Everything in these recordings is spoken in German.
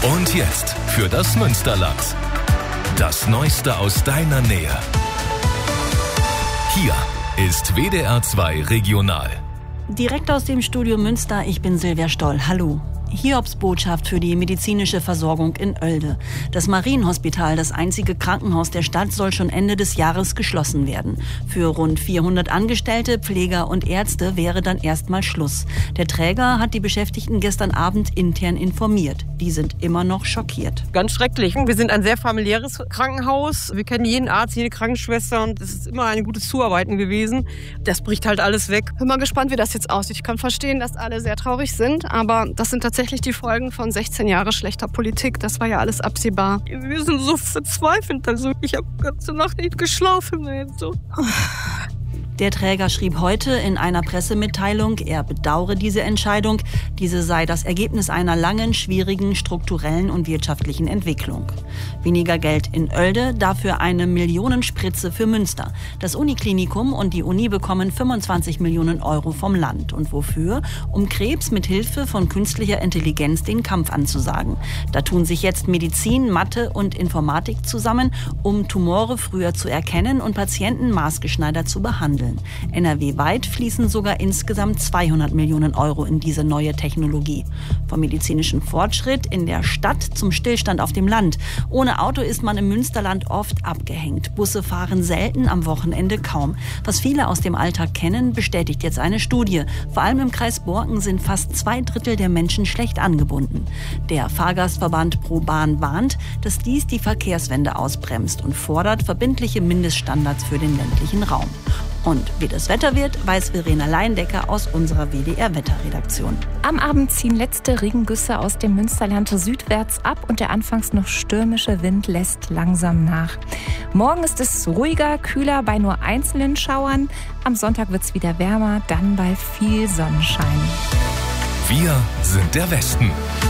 Und jetzt für das Münsterland. Das Neueste aus deiner Nähe. Hier ist WDR 2 Regional. Direkt aus dem Studio Münster, ich bin Silvia Stoll. Hallo. Hiobsbotschaft für die medizinische Versorgung in Oelde. Das Marienhospital, das einzige Krankenhaus der Stadt, soll schon Ende des Jahres geschlossen werden. Für rund 400 Angestellte, Pfleger und Ärzte wäre dann erstmal Schluss. Der Träger hat die Beschäftigten gestern Abend intern informiert. Die sind immer noch schockiert. Ganz schrecklich. Wir sind ein sehr familiäres Krankenhaus. Wir kennen jeden Arzt, jede Krankenschwester und es ist immer ein gutes Zuarbeiten gewesen. Das bricht halt alles weg. Bin mal gespannt, wie das jetzt aussieht. Ich kann verstehen, dass alle sehr traurig sind, aber das sind tatsächlich die Folgen von 16 Jahren schlechter Politik. Das war ja alles absehbar. Wir sind so verzweifelt. Also ich habe die ganze Nacht nicht geschlafen. So. Der Träger schrieb heute in einer Pressemitteilung, er bedauere diese Entscheidung. Diese sei das Ergebnis einer langen, schwierigen strukturellen und wirtschaftlichen Entwicklung. Weniger Geld in Oelde, dafür eine Millionenspritze für Münster. Das Uniklinikum und die Uni bekommen 25 Millionen Euro vom Land. Und wofür? Um Krebs mit Hilfe von künstlicher Intelligenz den Kampf anzusagen. Da tun sich jetzt Medizin, Mathe und Informatik zusammen, um Tumore früher zu erkennen und Patienten maßgeschneidert zu behandeln. NRW-weit fließen sogar insgesamt 200 Millionen Euro in diese neue Technologie. Vom medizinischen Fortschritt in der Stadt zum Stillstand auf dem Land. Ohne Auto ist man im Münsterland oft abgehängt. Busse fahren selten, am Wochenende kaum. Was viele aus dem Alltag kennen, bestätigt jetzt eine Studie. Vor allem im Kreis Borken sind fast 2/3 der Menschen schlecht angebunden. Der Fahrgastverband ProBahn warnt, dass dies die Verkehrswende ausbremst und fordert verbindliche Mindeststandards für den ländlichen Raum. Und wie das Wetter wird, weiß Verena Leindecker aus unserer WDR-Wetterredaktion. Am Abend ziehen letzte Regengüsse aus dem Münsterland südwärts ab und der anfangs noch stürmische Wind lässt langsam nach. Morgen ist es ruhiger, kühler bei nur einzelnen Schauern. Am Sonntag wird es wieder wärmer, dann bei viel Sonnenschein. Wir sind der Westen.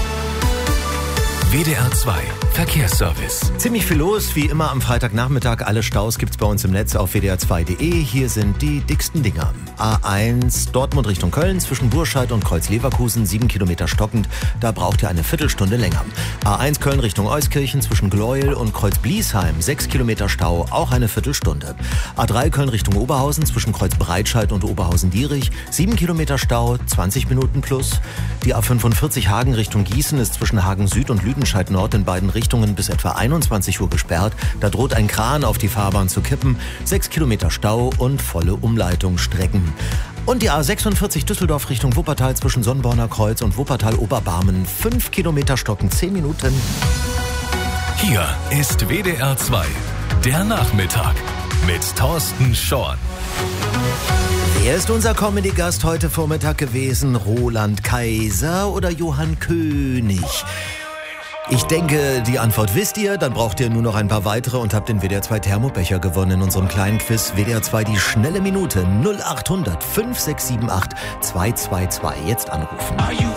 WDR 2 Verkehrsservice. Ziemlich viel los, wie immer am Freitagnachmittag. Alle Staus gibt's bei uns im Netz auf wdr2.de. Hier sind die dicksten Dinger. A1 Dortmund Richtung Köln zwischen Burscheid und Kreuz-Leverkusen, 7 Kilometer stockend. Da braucht ihr eine Viertelstunde länger. A1 Köln Richtung Euskirchen zwischen Gleuel und Kreuz-Bliesheim, 6 Kilometer Stau, auch eine Viertelstunde. A3 Köln Richtung Oberhausen zwischen Kreuz-Breitscheid und Oberhausen-Dierich, 7 Kilometer Stau, 20 Minuten plus. Die A45 Hagen Richtung Gießen ist zwischen Hagen Süd und Lüdenscheid Nord in beiden Richtungen bis etwa 21 Uhr gesperrt. Da droht ein Kran auf die Fahrbahn zu kippen. 6 Kilometer Stau und volle Umleitungsstrecken. Und die A46 Düsseldorf Richtung Wuppertal zwischen Sonnborner Kreuz und Wuppertal-Oberbarmen. 5 Kilometer stocken, 10 Minuten. Hier ist WDR 2, der Nachmittag mit Thorsten Schorn. Wer ist unser Comedy-Gast heute Vormittag gewesen? Roland Kaiser oder Johann König? Ich denke, die Antwort wisst ihr, dann braucht ihr nur noch ein paar weitere und habt den WDR 2 Thermobecher gewonnen in unserem kleinen Quiz. WDR 2 die schnelle Minute 0800 5678 222. Jetzt anrufen.